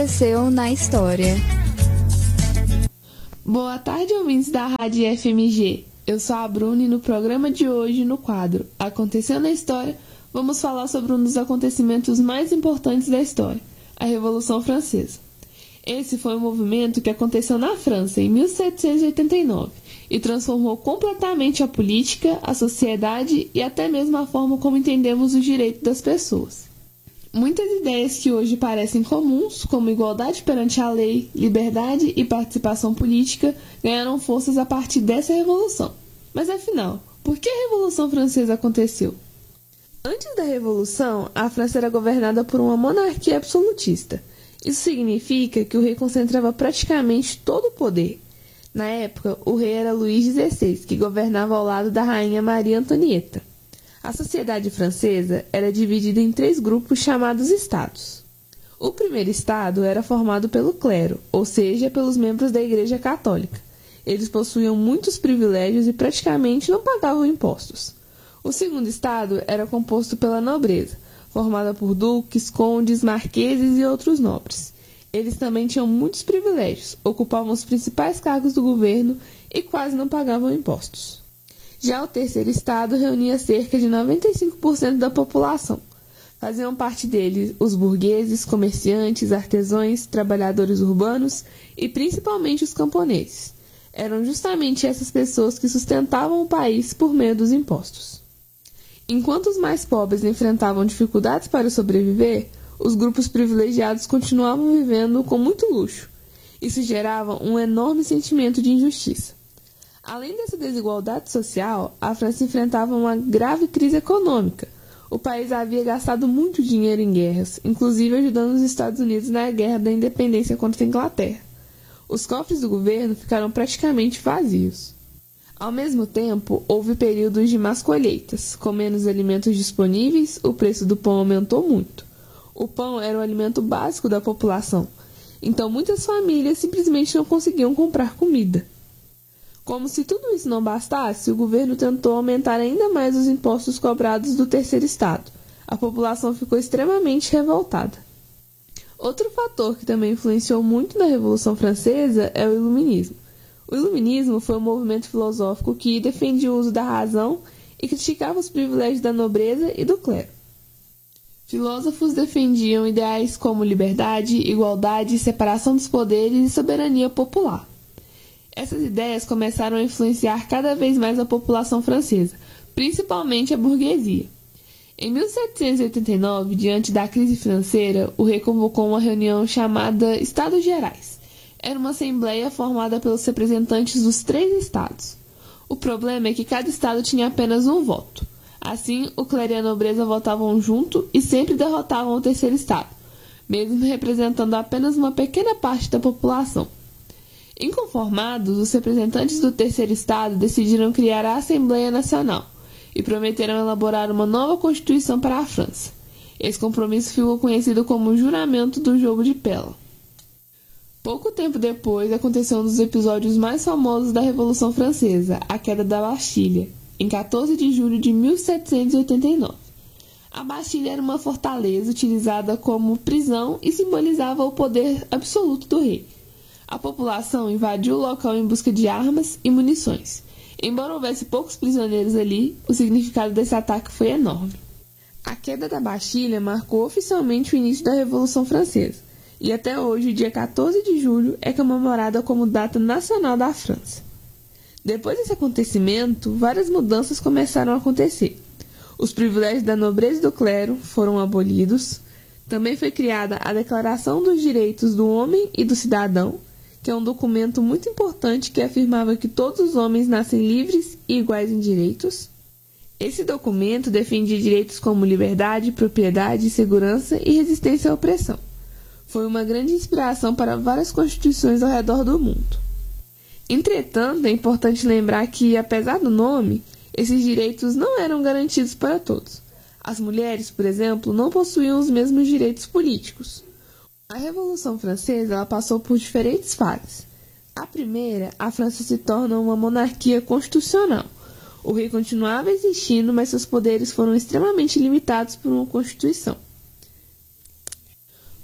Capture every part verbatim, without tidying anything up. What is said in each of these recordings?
aconteceu na história. Boa tarde, ouvintes da Rádio F M G. Eu sou a Bruna e no programa de hoje, no quadro Aconteceu na História, vamos falar sobre um dos acontecimentos mais importantes da história, a Revolução Francesa. Esse foi um movimento que aconteceu na França em mil setecentos e oitenta e nove e transformou completamente a política, a sociedade e até mesmo a forma como entendemos os direitos das pessoas. Muitas ideias que hoje parecem comuns, como igualdade perante a lei, liberdade e participação política, ganharam forças a partir dessa revolução. Mas afinal, por que a Revolução Francesa aconteceu? Antes da Revolução, a França era governada por uma monarquia absolutista. Isso significa que o rei concentrava praticamente todo o poder. Na época, o rei era Luís dezesseis, que governava ao lado da rainha Maria Antonieta. A sociedade francesa era dividida em três grupos chamados estados. O primeiro estado era formado pelo clero, ou seja, pelos membros da Igreja Católica. Eles possuíam muitos privilégios e praticamente não pagavam impostos. O segundo estado era composto pela nobreza, formada por duques, condes, marqueses e outros nobres. Eles também tinham muitos privilégios, ocupavam os principais cargos do governo e quase não pagavam impostos. Já o terceiro estado reunia cerca de noventa e cinco por cento da população. Faziam parte dele os burgueses, comerciantes, artesãos, trabalhadores urbanos e principalmente os camponeses. Eram justamente essas pessoas que sustentavam o país por meio dos impostos. Enquanto os mais pobres enfrentavam dificuldades para sobreviver, os grupos privilegiados continuavam vivendo com muito luxo. Isso gerava um enorme sentimento de injustiça. Além dessa desigualdade social, a França enfrentava uma grave crise econômica. O país havia gastado muito dinheiro em guerras, inclusive ajudando os Estados Unidos na Guerra da Independência contra a Inglaterra. Os cofres do governo ficaram praticamente vazios. Ao mesmo tempo, houve períodos de más colheitas. Com menos alimentos disponíveis, o preço do pão aumentou muito. O pão era o alimento básico da população, então muitas famílias simplesmente não conseguiam comprar comida. Como se tudo isso não bastasse, o governo tentou aumentar ainda mais os impostos cobrados do terceiro estado. A população ficou extremamente revoltada. Outro fator que também influenciou muito na Revolução Francesa é o Iluminismo. O Iluminismo foi um movimento filosófico que defendia o uso da razão e criticava os privilégios da nobreza e do clero. Filósofos defendiam ideais como liberdade, igualdade, separação dos poderes e soberania popular. Essas ideias começaram a influenciar cada vez mais a população francesa, principalmente a burguesia. Em mil setecentos e oitenta e nove, diante da crise financeira, o rei convocou uma reunião chamada Estados Gerais. Era uma assembleia formada pelos representantes dos três estados. O problema é que cada estado tinha apenas um voto. Assim, o clero e a nobreza votavam junto e sempre derrotavam o terceiro estado, mesmo representando apenas uma pequena parte da população. Inconformados, os representantes do terceiro estado decidiram criar a Assembleia Nacional e prometeram elaborar uma nova Constituição para a França. Esse compromisso ficou conhecido como o Juramento do Jogo de Pella. Pouco tempo depois, aconteceu um dos episódios mais famosos da Revolução Francesa, a queda da Bastilha, em quatorze de julho de mil setecentos e oitenta e nove. A Bastilha era uma fortaleza utilizada como prisão e simbolizava o poder absoluto do rei. A população invadiu o local em busca de armas e munições. Embora houvesse poucos prisioneiros ali, o significado desse ataque foi enorme. A queda da Bastilha marcou oficialmente o início da Revolução Francesa, e até hoje, o dia quatorze de julho, é comemorada como data nacional da França. Depois desse acontecimento, várias mudanças começaram a acontecer. Os privilégios da nobreza e do clero foram abolidos. Também foi criada a Declaração dos Direitos do Homem e do Cidadão, que é um documento muito importante que afirmava que todos os homens nascem livres e iguais em direitos. Esse documento defendia direitos como liberdade, propriedade, segurança e resistência à opressão. Foi uma grande inspiração para várias constituições ao redor do mundo. Entretanto, é importante lembrar que, apesar do nome, esses direitos não eram garantidos para todos. As mulheres, por exemplo, não possuíam os mesmos direitos políticos. A Revolução Francesa ela passou por diferentes fases. A primeira, a França se torna uma monarquia constitucional. O rei continuava existindo, mas seus poderes foram extremamente limitados por uma Constituição.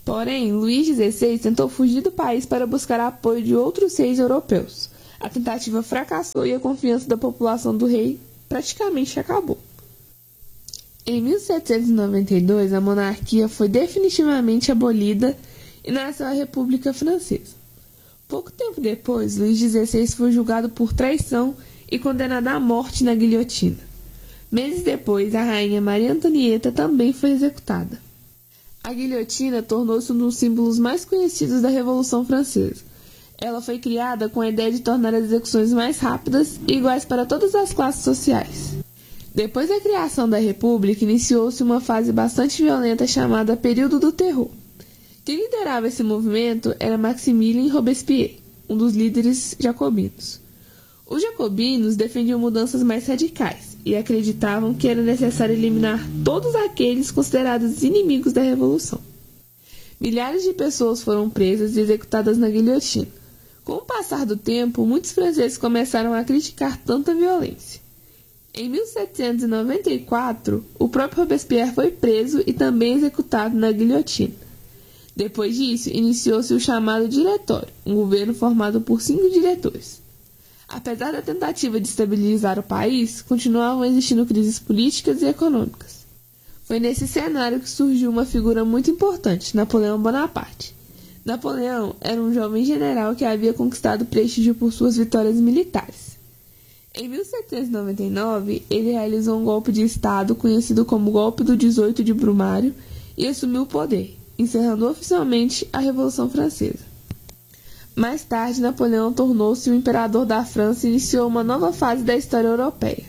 Porém, Luís dezesseis tentou fugir do país para buscar apoio de outros reis europeus. A tentativa fracassou e a confiança da população do rei praticamente acabou. Em mil setecentos e noventa e dois, a monarquia foi definitivamente abolida e nasceu a República Francesa. Pouco tempo depois, Luís dezesseis foi julgado por traição e condenado à morte na guilhotina. Meses depois, a rainha Maria Antonieta também foi executada. A guilhotina tornou-se um dos símbolos mais conhecidos da Revolução Francesa. Ela foi criada com a ideia de tornar as execuções mais rápidas e iguais para todas as classes sociais. Depois da criação da República, iniciou-se uma fase bastante violenta chamada Período do Terror. Quem liderava esse movimento era Maximilien Robespierre, um dos líderes jacobinos. Os jacobinos defendiam mudanças mais radicais e acreditavam que era necessário eliminar todos aqueles considerados inimigos da Revolução. Milhares de pessoas foram presas e executadas na guilhotina. Com o passar do tempo, muitos franceses começaram a criticar tanta violência. Em mil setecentos e noventa e quatro, o próprio Robespierre foi preso e também executado na guilhotina. Depois disso, iniciou-se o chamado Diretório, um governo formado por cinco diretores. Apesar da tentativa de estabilizar o país, continuavam existindo crises políticas e econômicas. Foi nesse cenário que surgiu uma figura muito importante, Napoleão Bonaparte. Napoleão era um jovem general que havia conquistado prestígio por suas vitórias militares. Em mil setecentos e noventa e nove, ele realizou um golpe de Estado conhecido como Golpe do dezoito de Brumário e assumiu o poder, encerrando oficialmente a Revolução Francesa. Mais tarde, Napoleão tornou-se o imperador da França e iniciou uma nova fase da história europeia.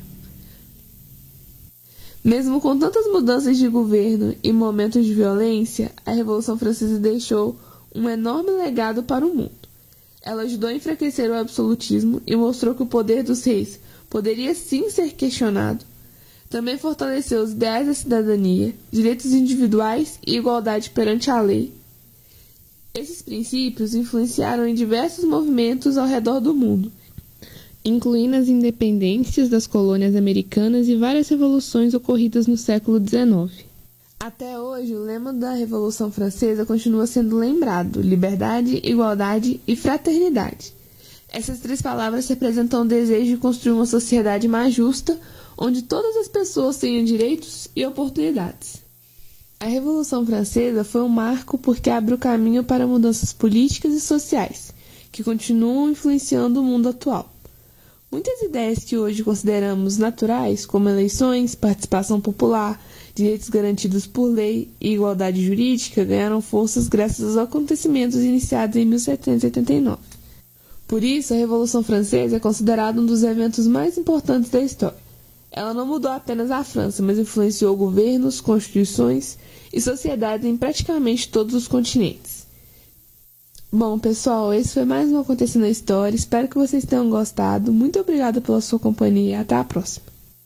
Mesmo com tantas mudanças de governo e momentos de violência, a Revolução Francesa deixou um enorme legado para o mundo. Ela ajudou a enfraquecer o absolutismo e mostrou que o poder dos reis poderia sim ser questionado. Também fortaleceu os ideais da cidadania, direitos individuais e igualdade perante a lei. Esses princípios influenciaram em diversos movimentos ao redor do mundo, incluindo as independências das colônias americanas e várias revoluções ocorridas no século dezenove. Até hoje, o lema da Revolução Francesa continua sendo lembrado: liberdade, igualdade e fraternidade. Essas três palavras representam o desejo de construir uma sociedade mais justa, onde todas as pessoas tenham direitos e oportunidades. A Revolução Francesa foi um marco porque abre o caminho para mudanças políticas e sociais, que continuam influenciando o mundo atual. Muitas ideias que hoje consideramos naturais, como eleições, participação popular, direitos garantidos por lei e igualdade jurídica, ganharam forças graças aos acontecimentos iniciados em mil setecentos e oitenta e nove. Por isso, a Revolução Francesa é considerada um dos eventos mais importantes da história. Ela não mudou apenas a França, mas influenciou governos, constituições e sociedades em praticamente todos os continentes. Bom, pessoal, esse foi mais um Acontecendo na História. Espero que vocês tenham gostado. Muito obrigada pela sua companhia. Até a próxima.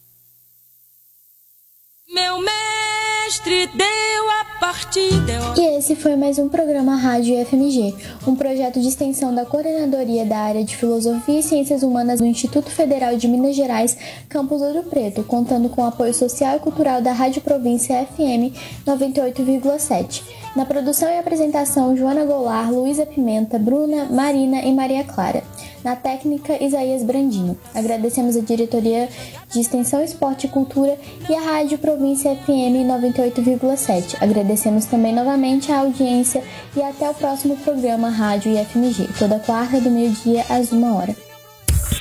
Meu mestre deu a partida. E esse foi mais um programa Rádio F M G, um projeto de extensão da Coordenadoria da Área de Filosofia e Ciências Humanas do Instituto Federal de Minas Gerais, Campus Ouro Preto, contando com o apoio social e cultural da Rádio Província F M noventa e oito vírgula sete. Na produção e apresentação, Joana Goulart, Luísa Pimenta, Bruna, Marina e Maria Clara. Na técnica, Isaías Brandinho. Agradecemos a Diretoria de Extensão, Esporte e Cultura e a Rádio Província F M noventa e oito vírgula sete. Agradecemos também novamente a audiência e até o próximo programa Rádio I F M G, toda quarta do meio-dia às uma hora.